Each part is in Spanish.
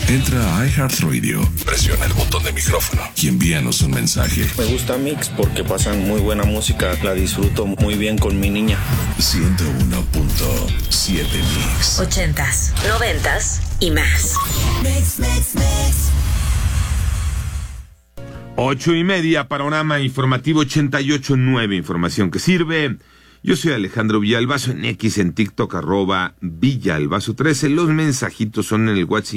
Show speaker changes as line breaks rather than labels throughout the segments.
Entra a iHeartRadio, presiona el botón de micrófono y envíanos un mensaje.
Me gusta Mix porque pasan muy buena música, la disfruto muy bien con mi niña.
101.7 Mix.
80s, 90s y más.
Mix.
8:30, panorama informativo 88.9, información que sirve. Yo soy Alejandro Villalbazo, en X, en TikTok, @Villalbazo13. Los mensajitos son en el WhatsApp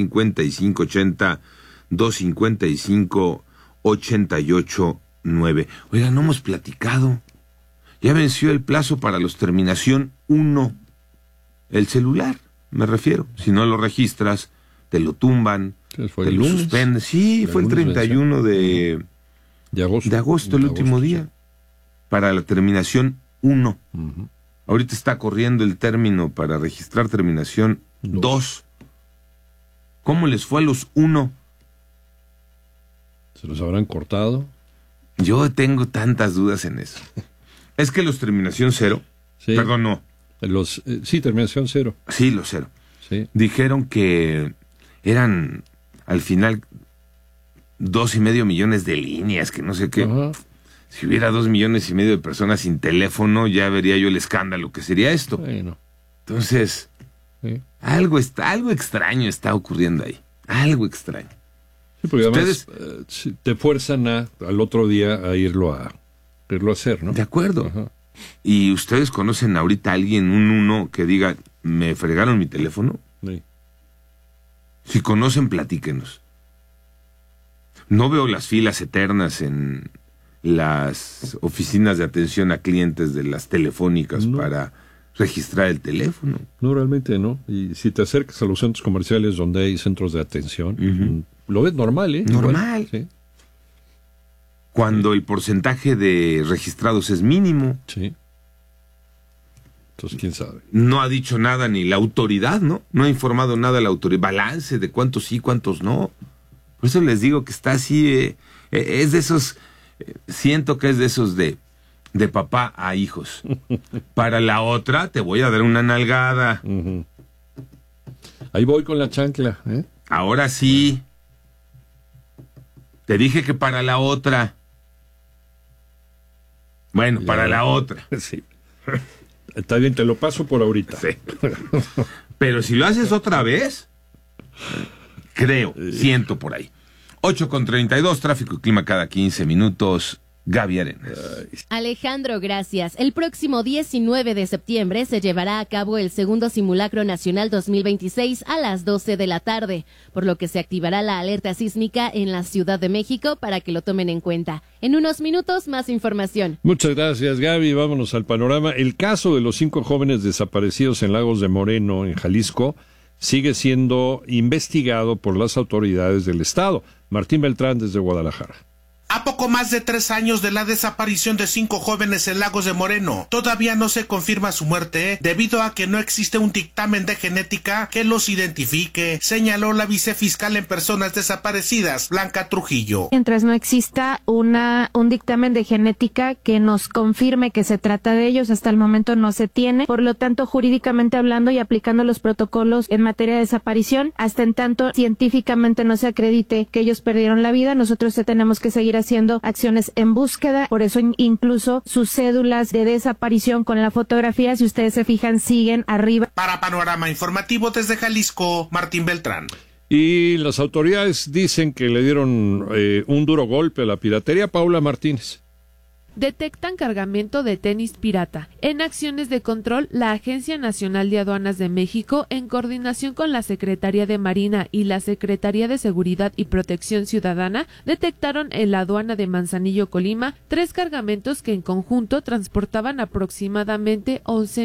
5580-255-88.9. Oiga, no hemos platicado. Ya venció el plazo para los terminación 1. El celular, me refiero. Si no lo registras, te lo tumban, te lo suspenden. Sí, fue el 31 de agosto, el último día, para la terminación 1. Uh-huh. Ahorita está corriendo el término para registrar terminación 2. ¿Cómo les fue a los 1?
¿Se los habrán cortado?
Yo tengo tantas dudas en eso. Es que los terminación 0, sí. Perdón, no.
Terminación 0.
Sí, los 0.
Sí.
Dijeron que eran al final 2.5 millones de líneas, que no sé qué. Uh-huh. Si hubiera 2.5 millones de personas sin teléfono, ya vería yo el escándalo que sería esto.
Bueno.
Entonces, sí. Algo extraño está ocurriendo ahí. Algo extraño.
Sí, porque ustedes además te fuerzan al otro día a irlo a hacer, ¿no?
De acuerdo.
Ajá.
¿Y ustedes conocen ahorita a alguien, un 1, que diga, me fregaron mi teléfono?
Sí.
Si conocen, platíquenos. No veo las filas eternas en las oficinas de atención a clientes de las telefónicas para registrar el teléfono.
No, realmente no. Y si te acercas a los centros comerciales donde hay centros de atención, uh-huh, lo ves normal, ¿eh?
Normal.
Igual, sí.
Cuando el porcentaje de registrados es mínimo.
Sí. Entonces, ¿quién sabe?
No ha dicho nada ni la autoridad, ¿no? No ha informado nada la autoridad. Balance de cuántos sí, cuántos no. Por eso les digo que está así, es de esos... Siento que es de esos de papá a hijos. Para la otra te voy a dar una nalgada.
Uh-huh. Ahí voy con la chancla, ¿eh?
Ahora sí. Te dije que para la otra. Bueno, ya, para la otra.
Sí. Está bien, te lo paso por ahorita.
Sí. Pero si lo haces otra vez, creo, siento por ahí. 8:32, tráfico y clima cada 15 minutos. Gaby Arenas.
Alejandro, gracias. El próximo 19 de septiembre se llevará a cabo el segundo simulacro nacional 2026 a las 12 de la tarde, por lo que se activará la alerta sísmica en la Ciudad de México para que lo tomen en cuenta. En unos minutos, más información.
Muchas gracias, Gaby. Vámonos al panorama. El caso de los 5 jóvenes desaparecidos en Lagos de Moreno, en Jalisco, sigue siendo investigado por las autoridades del estado. Martín Beltrán, desde Guadalajara.
A poco más de 3 años de la desaparición de 5 jóvenes en Lagos de Moreno, todavía no se confirma su muerte debido a que no existe un dictamen de genética que los identifique, señaló la vicefiscal en personas desaparecidas, Blanca Trujillo.
Mientras no exista un dictamen de genética que nos confirme que se trata de ellos, hasta el momento no se tiene. Por lo tanto, jurídicamente hablando y aplicando los protocolos en materia de desaparición, hasta en tanto científicamente no se acredite que ellos perdieron la vida, nosotros tenemos que seguir haciendo acciones en búsqueda, por eso incluso sus cédulas de desaparición con la fotografía, si ustedes se fijan, siguen arriba.
Para Panorama Informativo desde Jalisco, Martín Beltrán.
Y las autoridades dicen que le dieron un duro golpe a la piratería. Paula Martínez.
Detectan cargamento de tenis pirata. En acciones de control, la Agencia Nacional de Aduanas de México, en coordinación con la Secretaría de Marina y la Secretaría de Seguridad y Protección Ciudadana, detectaron en la aduana de Manzanillo, Colima, 3 cargamentos que en conjunto transportaban aproximadamente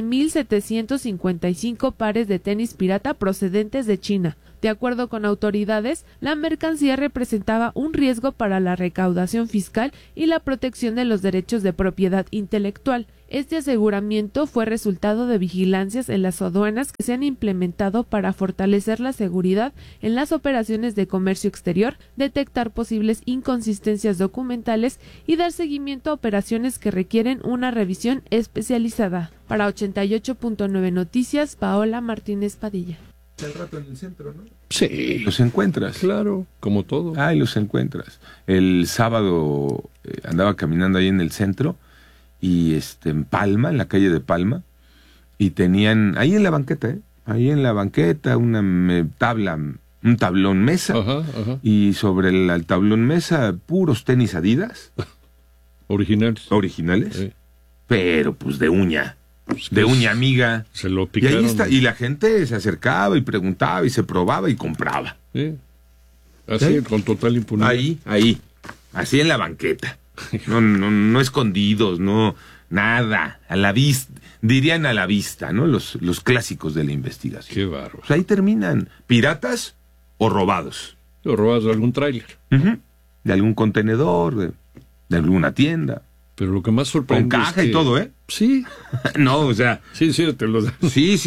11.755 pares de tenis pirata procedentes de China. De acuerdo con autoridades, la mercancía representaba un riesgo para la recaudación fiscal y la protección de los derechos de propiedad intelectual. Este aseguramiento fue resultado de vigilancias en las aduanas que se han implementado para fortalecer la seguridad en las operaciones de comercio exterior, detectar posibles inconsistencias documentales y dar seguimiento a operaciones que requieren una revisión especializada. Para 88.9 Noticias, Paola Martínez Padilla.
al rato en el centro, ¿no?
Sí.
Los encuentras.
Claro, como todo.
Y los encuentras. El sábado andaba caminando ahí en el centro y en Palma, en la calle de Palma, y tenían ahí en la banqueta, una tabla, un tablón mesa, y sobre el tablón mesa puros tenis Adidas. Originales. Sí. Pero pues de uña. De uña amiga.
Se lo picaron.
Y ahí está, y la gente se acercaba y preguntaba y se probaba y compraba.
Sí. Así, ¿sí? Con total impunidad.
Ahí. Así en la banqueta. No escondidos, no, nada. A la vista, dirían a la vista, ¿no? Los clásicos de la investigación.
Qué bárbaro.
Pues ahí terminan, piratas o robados.
O robados de algún tráiler.
De algún contenedor, de alguna tienda.
Pero lo que más sorprende
con caja y todo, ¿eh?
Sí.
No, o sea...
Sí, te los dan.
Sí.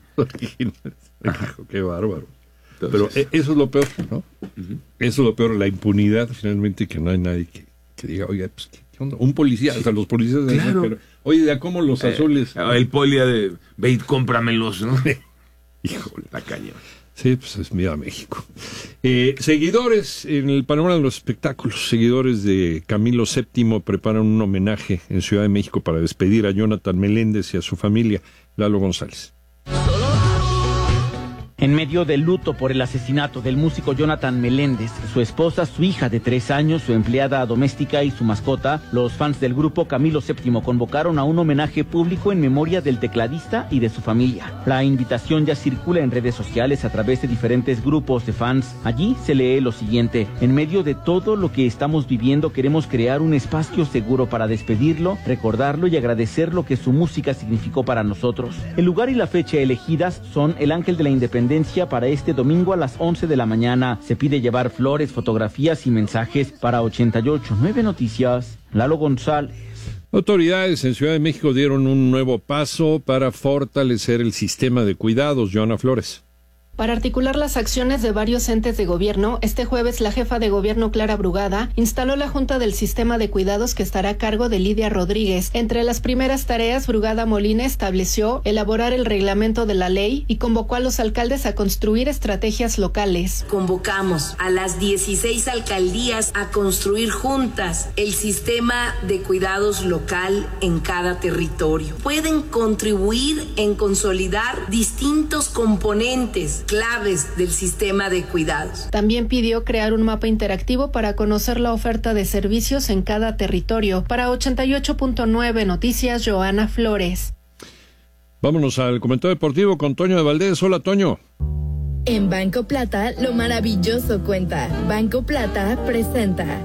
Qué bárbaro. Pero eso es lo peor, ¿no? Eso es lo peor, la impunidad, finalmente, que no hay nadie que diga, oiga, pues, ¿qué onda? Un policía, hasta los policías...
Claro.
Pero, oye, ¿de cómo los azules?
El policía de, ve y cómpramelos, ¿no? Híjole, la caña.
Sí, pues es mira México. Seguidores en el panorama de los espectáculos, seguidores de Camilo VII preparan un homenaje en Ciudad de México para despedir a Jonathan Meléndez y a su familia. Lalo González.
En medio del luto por el asesinato del músico Jonathan Meléndez, su esposa, su hija de 3 años, su empleada doméstica y su mascota, los fans del grupo Camilo VII convocaron a un homenaje público en memoria del tecladista y de su familia. La invitación ya circula en redes sociales a través de diferentes grupos de fans. Allí se lee lo siguiente: en medio de todo lo que estamos viviendo, queremos crear un espacio seguro para despedirlo, recordarlo y agradecer lo que su música significó para nosotros. El lugar y la fecha elegidas son el Ángel de la Independencia para este domingo a las 11 de la mañana. Se pide llevar flores, fotografías y mensajes. Para 88.9 Noticias, Lalo González.
Autoridades en Ciudad de México dieron un nuevo paso para fortalecer el sistema de cuidados. Joana Flores.
Para articular las acciones de varios entes de gobierno, este jueves la jefa de gobierno Clara Brugada instaló la Junta del Sistema de Cuidados que estará a cargo de Lidia Rodríguez. Entre las primeras tareas, Brugada Molina estableció elaborar el reglamento de la ley y convocó a los alcaldes a construir estrategias locales.
Convocamos a las 16 alcaldías a construir juntas el sistema de cuidados local en cada territorio. Pueden contribuir en consolidar distintos componentes claves del sistema de cuidados.
También pidió crear un mapa interactivo para conocer la oferta de servicios en cada territorio. Para 88.9 Noticias, Joana Flores.
Vámonos al comentario deportivo con Toño de Valdés. Hola, Toño.
En Banco Plata, lo maravilloso cuenta. Banco Plata presenta.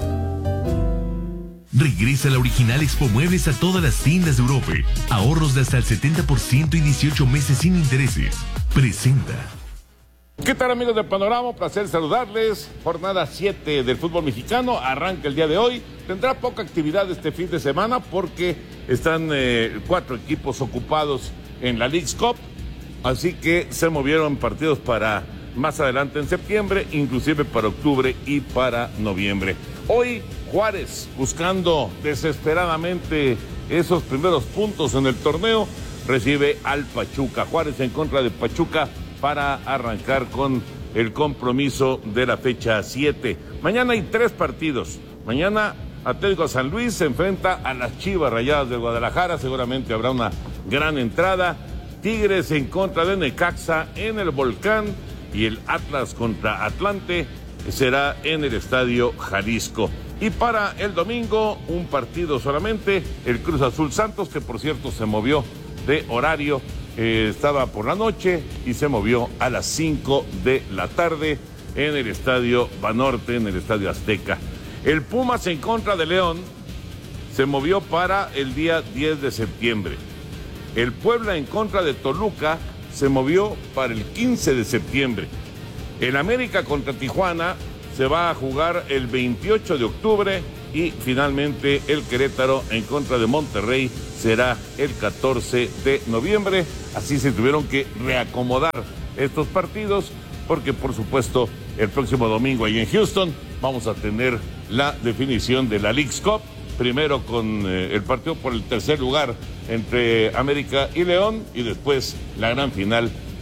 Regresa la original Expo Muebles a todas las tiendas de Europa. Ahorros de hasta el 70% y 18 meses sin intereses. Presenta.
¿Qué tal, amigos de Panorama? Placer saludarles. Jornada 7 del fútbol mexicano arranca el día de hoy. Tendrá poca actividad este fin de semana porque están 4 equipos ocupados en la Leagues Cup, así que se movieron partidos para más adelante en septiembre, inclusive para octubre y para noviembre. Hoy Juárez, buscando desesperadamente esos primeros puntos en el torneo, recibe al Pachuca. Juárez en contra de Pachuca para arrancar con el compromiso de la fecha 7. Mañana hay 3 partidos. Mañana Atlético San Luis se enfrenta a las Chivas Rayadas de Guadalajara. Seguramente habrá una gran entrada. Tigres en contra de Necaxa en el Volcán. Y el Atlas contra Atlante será en el Estadio Jalisco. Y para el domingo, un partido solamente, el Cruz Azul Santos, que por cierto se movió de horario. Estaba por la noche y se movió a las 5 de la tarde en el Estadio Banorte, en el Estadio Azteca. El Pumas en contra de León se movió para el día 10 de septiembre. El Puebla en contra de Toluca se movió para el 15 de septiembre. El América contra Tijuana se va a jugar el 28 de octubre y finalmente el Querétaro en contra de Monterrey será el 14 de noviembre. Así se tuvieron que reacomodar estos partidos porque, por supuesto, el próximo domingo ahí en Houston vamos a tener la definición de la Leagues Cup, primero con el partido por el tercer lugar entre América y León y después la gran final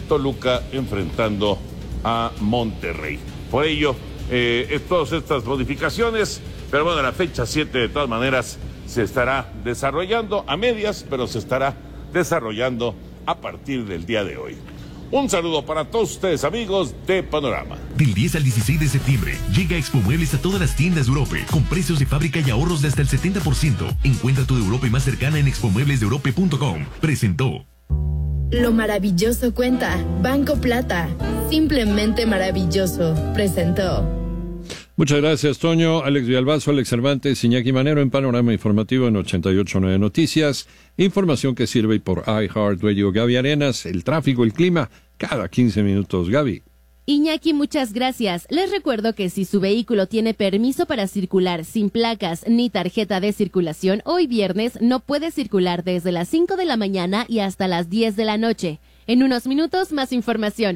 Toluca enfrentando a Monterrey. Por ello, todas estas modificaciones, pero bueno, la fecha 7 de todas maneras se estará desarrollando a medias, pero se estará desarrollando a partir del día de hoy. Un saludo para todos ustedes, amigos de Panorama.
Del 10 al 16 de septiembre, llega Expo Muebles a todas las tiendas de Europe, con precios de fábrica y ahorros de hasta el 70%. Encuentra tu Europe más cercana en expomueblesdeeurope.com. Presentó.
Lo maravilloso cuenta. Banco Plata. Simplemente maravilloso. Presentó.
Muchas gracias, Toño. Alex Villalbazo, Alex Cervantes, Iñaki Manero en Panorama Informativo en 88.9 Noticias. Información que sirve por iHeartRadio. Gaby Arenas, el tráfico, el clima, cada 15 minutos. Gaby.
Iñaki, muchas gracias. Les recuerdo que si su vehículo tiene permiso para circular sin placas ni tarjeta de circulación, hoy viernes no puede circular desde las 5 de la mañana y hasta las 10 de la noche. En unos minutos, más información.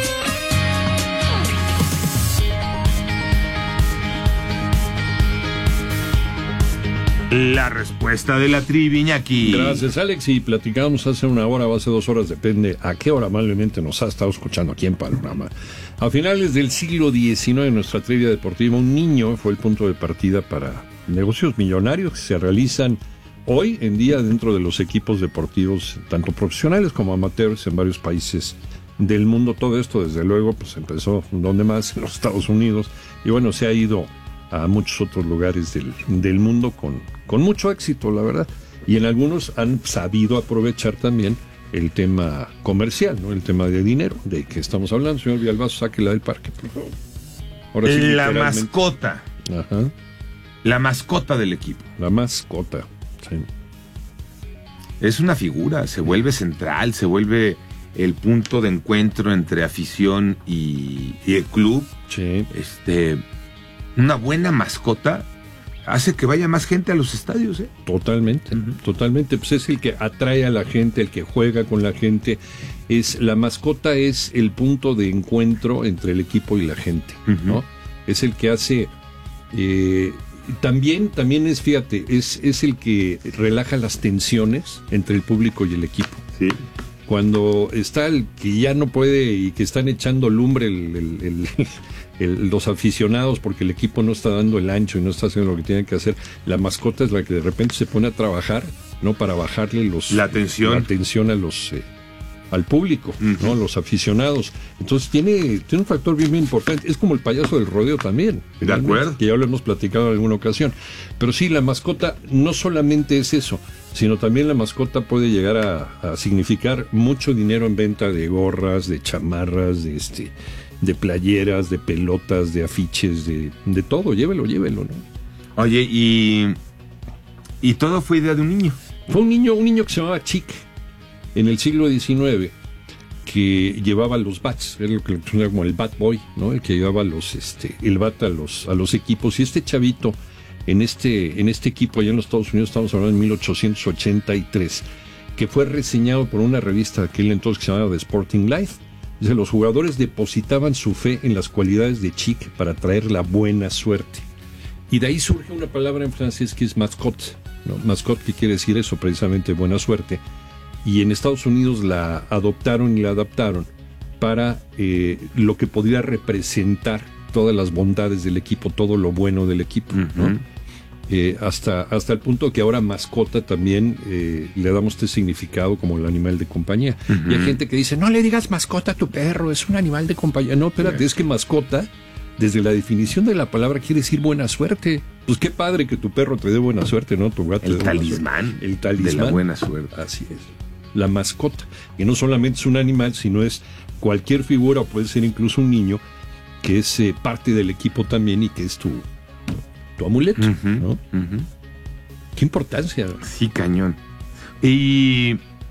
La respuesta de la trivia, Iñaki.
Gracias, Alex. Y platicábamos hace una hora o hace 2 horas, depende a qué hora amablemente nos ha estado escuchando aquí en Panorama. A finales del siglo XIX, en nuestra trivia deportiva, un niño fue el punto de partida para negocios millonarios que se realizan hoy en día dentro de los equipos deportivos, tanto profesionales como amateurs en varios países del mundo. Todo esto, desde luego, pues empezó, ¿dónde más? En los Estados Unidos. Y bueno, se ha ido a muchos otros lugares del mundo con mucho éxito, la verdad. Y en algunos han sabido aprovechar también el tema comercial, ¿no? El tema de dinero, de que estamos hablando. Señor Villalbazo, sáquela del parque, por favor. Ahora sí,
la mascota.
Ajá.
La mascota del equipo.
La mascota, sí.
Es una figura, se vuelve central, se vuelve el punto de encuentro entre afición y el club.
Sí.
Una buena mascota hace que vaya más gente a los estadios, ¿eh?
Totalmente, totalmente. Pues es el que atrae a la gente, el que juega con la gente. La mascota es el punto de encuentro entre el equipo y la gente, ¿no? Es el que hace... También es, fíjate, es el que relaja las tensiones entre el público y el equipo.
Sí.
Cuando está el que ya no puede y que están echando lumbre los aficionados porque el equipo no está dando el ancho y no está haciendo lo que tiene que hacer, la mascota es la que de repente se pone a trabajar, ¿no? Para bajarle la tensión a al público, ¿no? Los aficionados. Entonces tiene un factor bien importante. Es como el payaso del rodeo también.
De acuerdo.
Que ya lo hemos platicado en alguna ocasión. Pero sí, la mascota no solamente es eso, sino también la mascota puede llegar a significar mucho dinero en venta de gorras, de chamarras, de playeras, de pelotas, de afiches, de todo. Llévelo, ¿no?
Oye, y todo fue idea de un niño.
Fue un niño que se llamaba Chick en el siglo XIX, que llevaba los bats, era lo que se llama como el bat boy, ¿no? El que llevaba el bat a los equipos. Y este chavito en este equipo allá en los Estados Unidos, estamos hablando de 1883, que fue reseñado por una revista de aquel entonces que se llamaba The Sporting Life. Dice, los jugadores depositaban su fe en las cualidades de Chick para traer la buena suerte. Y de ahí surge una palabra en francés que es mascotte, ¿no? Mascotte, que quiere decir eso, precisamente buena suerte. Y en Estados Unidos la adoptaron y la adaptaron para lo que podría representar todas las bondades del equipo, todo lo bueno del equipo, ¿no? Hasta el punto que ahora mascota también le damos este significado como el animal de compañía. Y hay gente que dice, no le digas mascota a tu perro, es un animal de compañía. No, espérate, es que mascota, desde la definición de la palabra, quiere decir buena suerte. Pues qué padre que tu perro te dé buena suerte, ¿no? Tu gato
el talismán de la buena suerte.
Así es. La mascota, que no solamente es un animal, sino es cualquier figura, o puede ser incluso un niño, que es parte del equipo también y que es tu amuleto, ¿no? Qué importancia.
Sí, cañón. Y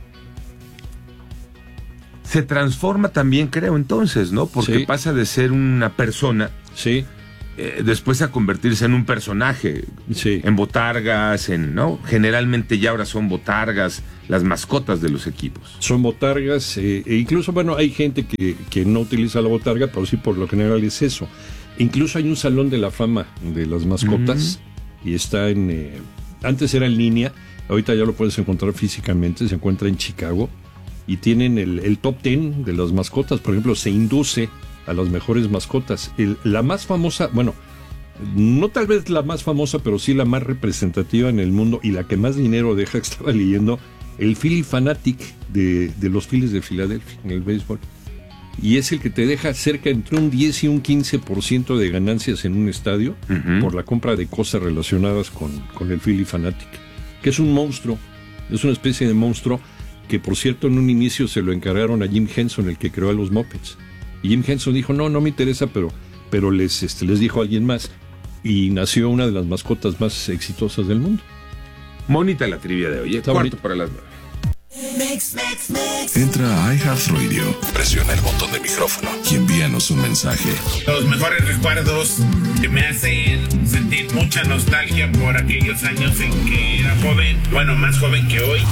se transforma también, creo, entonces, ¿no? Porque pasa de ser una persona, después a convertirse en un personaje, en botargas, ¿no? Generalmente ya ahora son botargas, las mascotas de los equipos.
Son botargas, e incluso, bueno, hay gente que no utiliza la botarga, pero sí por lo general es eso. Incluso hay un salón de la fama de las mascotas, y está antes era en línea, ahorita ya lo puedes encontrar físicamente, se encuentra en Chicago, y tienen el top 10 de las mascotas. Por ejemplo, se induce a las mejores mascotas. La más famosa, bueno, no tal vez la más famosa, pero sí la más representativa en el mundo y la que más dinero deja, que estaba leyendo, el Phillie Phanatic de los Phillies de Filadelfia en el béisbol. Y es el que te deja cerca entre un 10 y un 15% de ganancias en un estadio por la compra de cosas relacionadas con el Phillie Phanatic, que es un monstruo, es una especie de monstruo que, por cierto, en un inicio se lo encargaron a Jim Henson, el que creó a los Muppets. Y Jim Henson dijo, no me interesa, pero les dijo a alguien más. Y nació una de las mascotas más exitosas del mundo.
Bonita la trivia de hoy. Cuarto para las 9.
Entra a iHeartRadio, presiona el botón de micrófono y envíanos un mensaje.
Los mejores recuerdos que me hacen sentir mucha nostalgia por aquellos años en que era joven, bueno, más joven que hoy.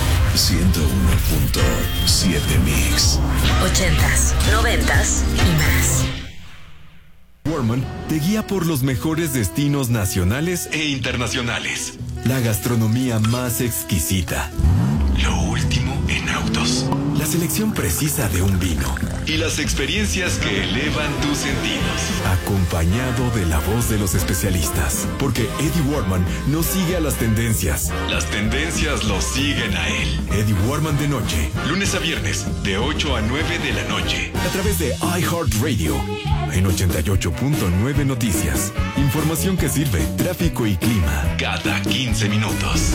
101.7 Mix.
80s, 90s y más.
Warman te guía por los mejores destinos nacionales e internacionales. La gastronomía más exquisita. Lo último en autos. La selección precisa de un vino. Y las experiencias que elevan tus sentidos. Acompañado de la voz de los especialistas. Porque Eddie Warman no sigue a las tendencias. Las tendencias lo siguen a él. Eddie Warman de noche. Lunes a viernes, de 8 a 9 de la noche. A través de iHeartRadio. En 88.9 Noticias. Información que sirve. Tráfico y clima. Cada 15 minutos.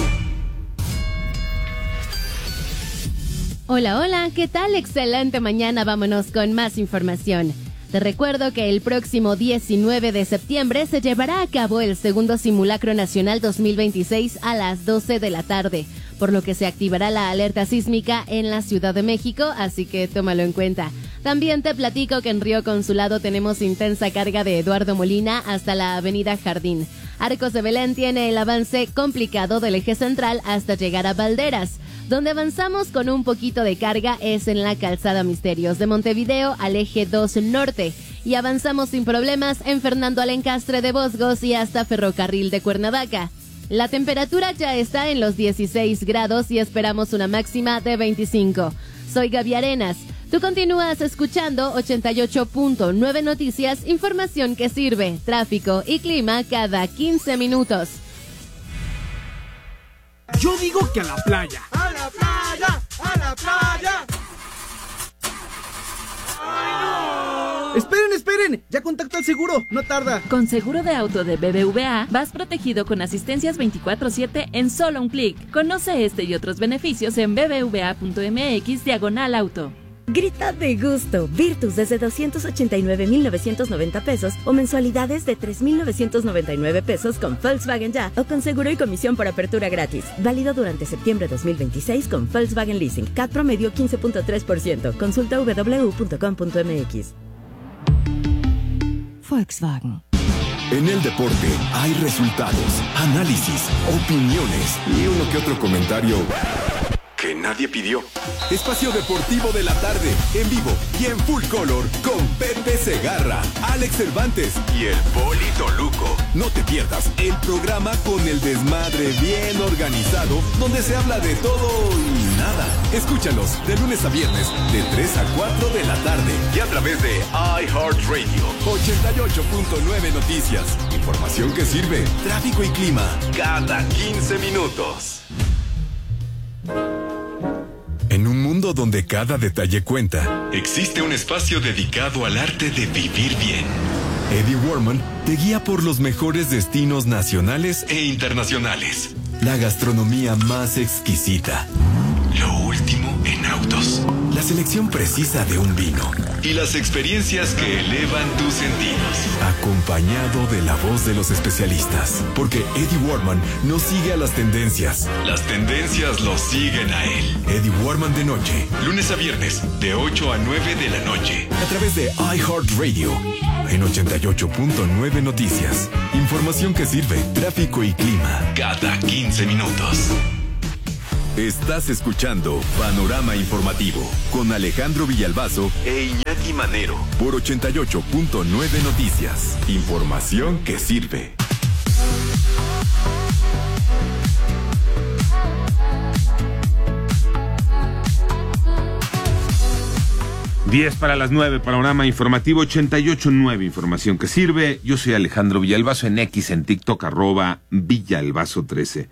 Hola, ¿qué tal? Excelente mañana, vámonos con más información. Te recuerdo que el próximo 19 de septiembre se llevará a cabo el segundo Simulacro Nacional 2026 a las 12 de la tarde, por lo que se activará la alerta sísmica en la Ciudad de México, así que tómalo en cuenta. También te platico que en Río Consulado tenemos intensa carga de Eduardo Molina hasta la Avenida Jardín. Arcos de Belén tiene el avance complicado del eje central hasta llegar a Valderas. Donde avanzamos con un poquito de carga es en la calzada Misterios de Montevideo al eje 2 norte y avanzamos sin problemas en Fernando Alencastre de Bosgos y hasta Ferrocarril de Cuernavaca. La temperatura ya está en los 16 grados y esperamos una máxima de 25. Soy Gaby Arenas. Tú continúas escuchando 88.9 Noticias, información que sirve, tráfico y clima cada 15 minutos.
Yo digo que a la playa. ¡A la playa! ¡A la playa! ¡Ay, no! ¡Esperen! Ya contacto al seguro, no tarda.
Con seguro de auto de BBVA, vas protegido con asistencias 24/7 en solo un clic. Conoce este y otros beneficios en bbva.mx/auto.
Grita de gusto. Virtus desde 289,990 pesos o mensualidades de 3,999 pesos con Volkswagen Ya o con seguro y comisión por apertura gratis. Válido durante septiembre 2026 con Volkswagen Leasing. CAT promedio 15.3%. Consulta www.com.mx. Volkswagen.
En el deporte hay resultados, análisis, opiniones y uno que otro comentario que nadie pidió. Espacio Deportivo de la Tarde, en vivo y en full color, con Pepe Segarra, Alex Cervantes y el Polito Luco. No te pierdas el programa con el desmadre bien organizado, donde se habla de todo y nada. Escúchalos de lunes a viernes, de 3 a 4 de la tarde y a través de iHeartRadio. 88.9 Noticias. Información que sirve, tráfico y clima, cada 15 minutos. En un mundo donde cada detalle cuenta, existe un espacio dedicado al arte de vivir bien. Eddie Warman te guía por los mejores destinos nacionales e internacionales. La gastronomía más exquisita. Lo último en autos. La selección precisa de un vino. Y las experiencias que elevan tus sentidos. Acompañado de la voz de los especialistas. Porque Eddie Warman no sigue a las tendencias. Las tendencias lo siguen a él. Eddie Warman de noche. Lunes a viernes, de 8 a 9 de la noche. A través de iHeartRadio. En 88.9 Noticias. Información que sirve, tráfico y clima. Cada 15 minutos. Estás escuchando Panorama Informativo con Alejandro Villalbazo e Iñaki Manero por 88.9 Noticias. Información que sirve.
10 para las 9, panorama informativo 88.9, información que sirve. Yo soy Alejandro Villalbazo, en X, en TikTok, @Villalbazo13.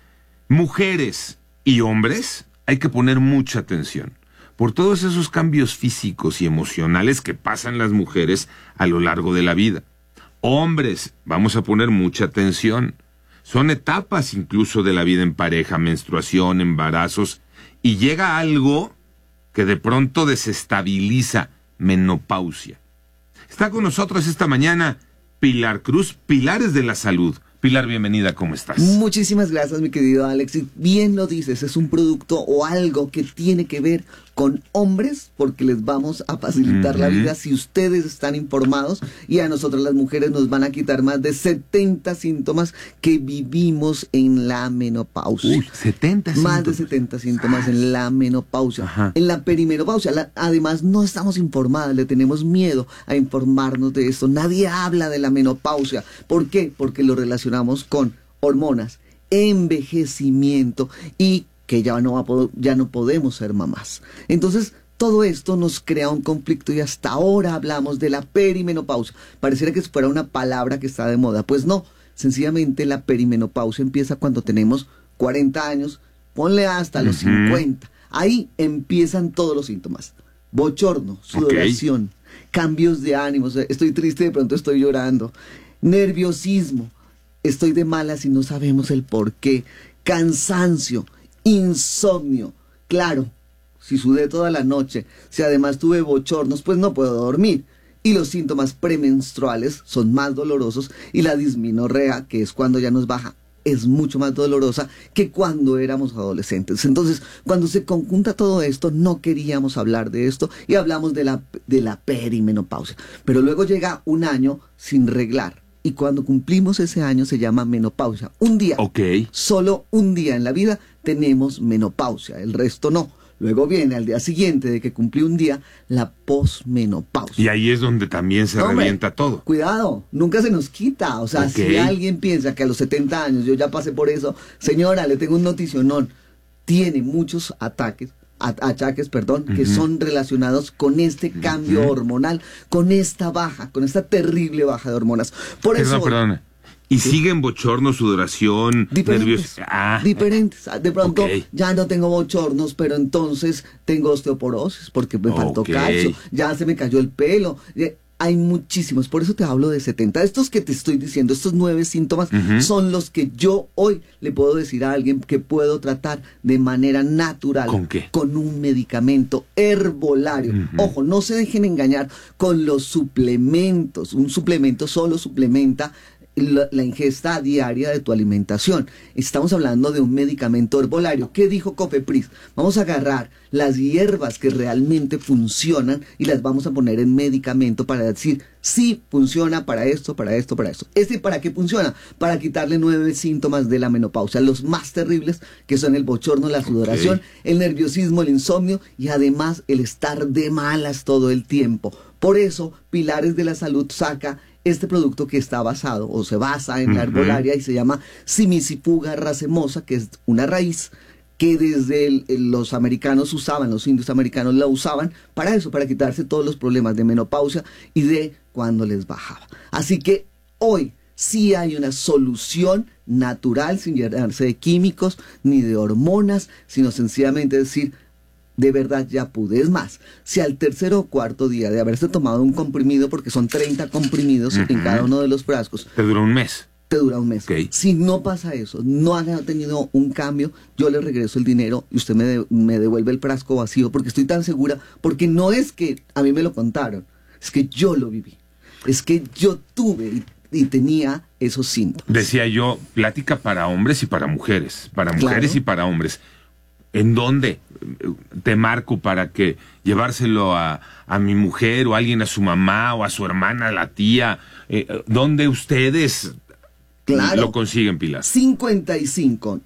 Mujeres y hombres, hay que poner mucha atención por todos esos cambios físicos y emocionales que pasan las mujeres a lo largo de la vida. Hombres, vamos a poner mucha atención. Son etapas incluso de la vida en pareja, menstruación, embarazos, y llega algo que de pronto desestabiliza: menopausia. Está con nosotros esta mañana Pilar Cruz, Pilares de la Salud. Pilar, bienvenida, ¿cómo estás?
Muchísimas gracias, mi querido Alex. Y bien lo dices, es un producto o algo que tiene que ver con hombres, porque les vamos a facilitar la vida si ustedes están informados, y a nosotros las mujeres nos van a quitar más de 70 síntomas que vivimos en la menopausia.
Uy, 70 síntomas.
Más de 70 síntomas en la menopausia. Ajá. En la perimenopausia, además no estamos informadas, le tenemos miedo a informarnos de esto. Nadie habla de la menopausia. ¿Por qué? Porque lo relacionamos con hormonas, envejecimiento y que ya no podemos ser mamás. Entonces, todo esto nos crea un conflicto y hasta ahora hablamos de la perimenopausia. Pareciera que fuera una palabra que está de moda. Pues no, sencillamente la perimenopausia empieza cuando tenemos 40 años, ponle hasta los 50. Ahí empiezan todos los síntomas: bochorno, sudoración, cambios de ánimos, estoy triste, de pronto estoy llorando, nerviosismo, estoy de malas y no sabemos el por qué, cansancio, insomnio. Claro, si sudé toda la noche, si además tuve bochornos, pues no puedo dormir. Y los síntomas premenstruales son más dolorosos, y la dismenorrea, que es cuando ya nos baja, es mucho más dolorosa que cuando éramos adolescentes. Entonces, cuando se conjunta todo esto, no queríamos hablar de esto y hablamos de la perimenopausia. Pero luego llega un año sin reglar. Y cuando cumplimos ese año se llama menopausia. Un día, solo un día en la vida tenemos menopausia, el resto no. Luego viene al día siguiente de que cumplí un día la posmenopausia.
Y ahí es donde también se revienta todo.
Cuidado, nunca se nos quita. O sea, si alguien piensa que a los 70 años yo ya pasé por eso, señora, le tengo un noticionón. Tiene muchos achaques, que son relacionados con este cambio hormonal, con esta terrible baja de hormonas. Por eso,
perdón. Y siguen bochornos, sudoración, nervios.
Diferentes. De pronto ya no tengo bochornos, pero entonces tengo osteoporosis porque me faltó calcio, ya se me cayó el pelo. Hay muchísimos, por eso te hablo de 70. Estos que te estoy diciendo, estos 9 síntomas, son los que yo hoy le puedo decir a alguien que puedo tratar de manera natural.
¿Con qué?
Con un medicamento herbolario. Ojo, no se dejen engañar con los suplementos. Un suplemento solo suplementa la ingesta diaria de tu alimentación. Estamos hablando de un medicamento herbolario. ¿Qué dijo Cofepris? Vamos a agarrar las hierbas que realmente funcionan y las vamos a poner en medicamento para decir, sí, funciona para esto, para esto, para esto. ¿Para qué funciona? Para quitarle 9 síntomas de la menopausia, los más terribles, que son el bochorno, la sudoración, el nerviosismo, el insomnio y además el estar de malas todo el tiempo. Por eso, Pilares de la Salud saca este producto que está basado o se basa en la herbolaria y se llama Cimicifuga racemosa, que es una raíz que desde los americanos usaban, los indios americanos la usaban para eso, para quitarse todos los problemas de menopausia y de cuando les bajaba. Así que hoy sí hay una solución natural, sin llenarse de químicos ni de hormonas, sino sencillamente decir, de verdad ya pude. Es más, si al tercer o cuarto día de haberse tomado un comprimido, porque son 30 comprimidos en cada uno de los frascos,
te dura un mes.
Te dura un mes. Si no pasa eso, no ha tenido un cambio, yo le regreso el dinero y usted me devuelve el frasco vacío, porque estoy tan segura, porque no es que a mí me lo contaron, es que yo lo viví, es que yo tuve y tenía esos síntomas.
Decía yo, plática para hombres y para mujeres, y para hombres. ¿En dónde te marco para que llevárselo a mi mujer o a alguien, a su mamá o a su hermana, a la tía? ¿Dónde ustedes lo consiguen, Pilar?
55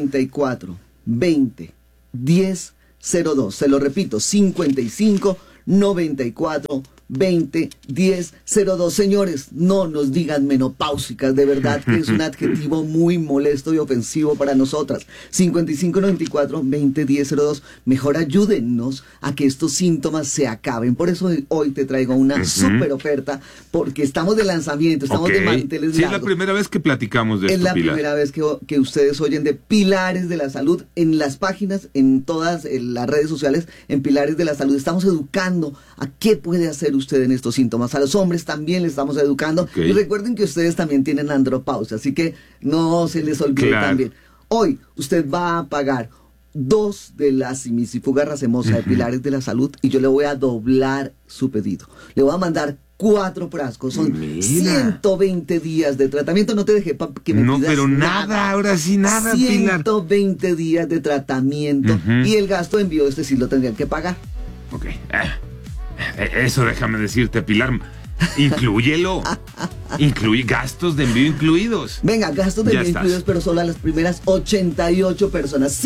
94 20 10 02. Se lo repito, 55 94 201002. Señores, no nos digan menopáusicas, de verdad que es un adjetivo muy molesto y ofensivo para nosotras. 5594-201002. Mejor ayúdennos a que estos síntomas se acaben. Por eso hoy te traigo una súper oferta, porque estamos de lanzamiento, estamos de manteles largos.
Sí, es la primera vez que platicamos de esto,
Es la
Pilar.
primera vez que ustedes oyen de Pilares de la Salud en las páginas, en todas las redes sociales, en Pilares de la Salud. Estamos educando a qué puede hacer usted en estos síntomas. A los hombres también le estamos educando. Y recuerden que ustedes también tienen andropausia, así que no se les olvide también. Hoy usted va a pagar 2 de la simisifuga racemosa de Pilares de la Salud y yo le voy a doblar su pedido. Le voy a mandar 4 frascos, son 120 días de tratamiento. No te dejé que me pidas
pero nada, ahora sí nada,
120
Pilar.
días de tratamiento y el gasto de envío sí lo tendrían que pagar.
Ok, eso déjame decirte, Pilar, inclúyelo. Incluye gastos de envío incluidos.
Venga, gastos de envío incluidos, pero solo a las primeras 88 personas.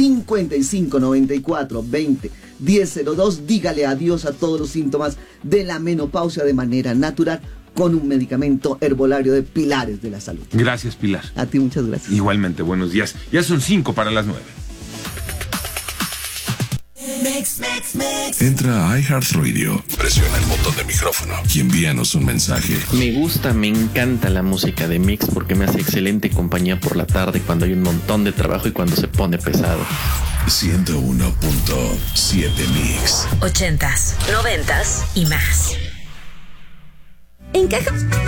5594-201002. Dígale adiós a todos los síntomas de la menopausia de manera natural con un medicamento herbolario de Pilares de la Salud.
Gracias, Pilar.
A ti muchas gracias.
Igualmente, buenos días. Ya son 5 para las 9.
Entra a iHeartRadio, presiona el botón de micrófono y envíanos un mensaje.
Me encanta la música de Mix porque me hace excelente compañía por la tarde cuando hay un montón de trabajo y cuando se pone pesado.
101.7 Mix.
80s, 90s y más.
En Caja